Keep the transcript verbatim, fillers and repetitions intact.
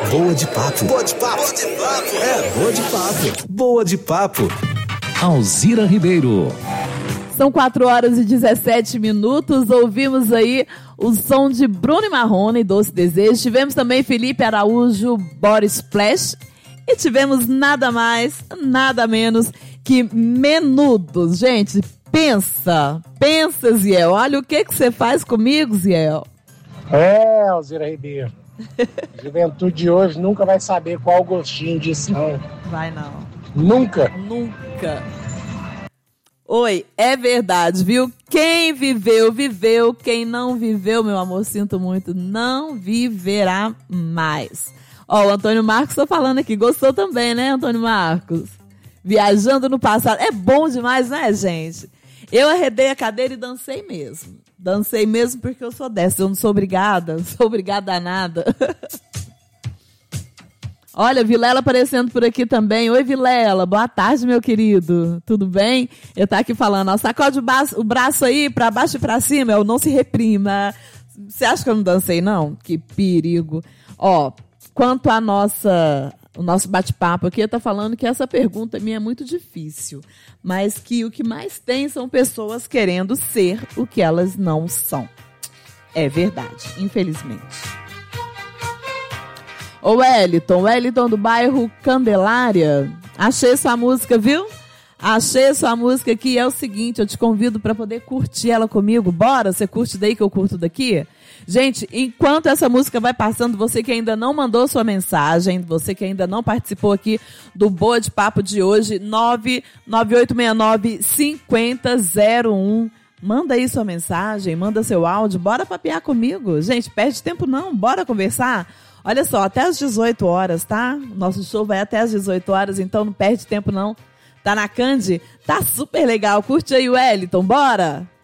Boa de papo. Boa de papo. Boa de papo. É, boa de papo. Boa de papo. Alzira Ribeiro. São quatro horas e dezessete minutos. Ouvimos aí o som de Bruno e Marrone, Doce Desejo. Tivemos também Felipe Araújo, Boris Splash. E tivemos nada mais, nada menos que Menudos. Gente, pensa, pensa, Ziel. Olha o que que você faz comigo, Ziel. É, Alzira Ribeiro. Juventude de hoje nunca vai saber qual o gostinho disso, não. Vai não. Nunca. Nunca. Oi, é verdade, viu? Quem viveu, viveu. Quem não viveu, meu amor, sinto muito, não viverá mais. Ó, o Antônio Marcos tá falando aqui. Gostou também, né, Antônio Marcos? Viajando no passado. É bom demais, né, gente? Eu arredei a cadeira e dancei mesmo. Dancei mesmo porque eu sou dessa. Eu não sou obrigada. Não sou obrigada a nada. Olha, Vilela aparecendo por aqui também. Oi, Vilela. Boa tarde, meu querido. Tudo bem? Eu tá aqui falando. Ó, sacode o braço, o braço aí pra baixo e pra cima. Eu não se reprima. Você acha que eu não dancei, não? Que perigo. Ó, quanto à nossa... O nosso bate-papo aqui está falando que essa pergunta minha é muito difícil, mas que o que mais tem são pessoas querendo ser o que elas não são. É verdade, infelizmente. Ô Wellington, Wellington do bairro Candelária, achei sua música, viu? Achei sua música aqui, é o seguinte, eu te convido para poder curtir ela comigo. Bora? Você curte daí que eu curto daqui? Gente, enquanto essa música vai passando, você que ainda não mandou sua mensagem, você que ainda não participou aqui do Boa de Papo de hoje, nove nove oito seis nove cinco zero zero um. Manda aí sua mensagem, manda seu áudio, bora papear comigo. Gente, perde tempo não, bora conversar. Olha só, até às dezoito horas, tá? Nosso show vai até às dezoito horas, então não perde tempo não. Tá na Candy? Tá super legal. Curte aí o Wellington, bora!